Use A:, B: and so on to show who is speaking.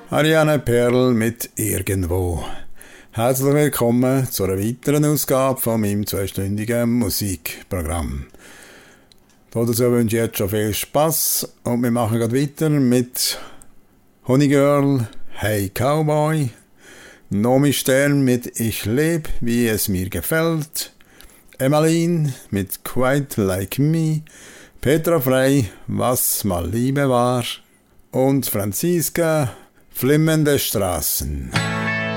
A: Ariane Perl mit «Irgendwo». Herzlich willkommen zu einer weiteren Ausgabe von meinem 2-stündigen Musikprogramm. Dazu wünsche ich jetzt schon viel Spass und wir machen gerade weiter mit Honeygirl, Hey Cowboy, Nomi Stern mit «Ich leb, wie es mir gefällt», Emmeline mit «Quite Like Me», Petra Frey, «Was mal Liebe war» und Franziska, «Flimmende Straßen».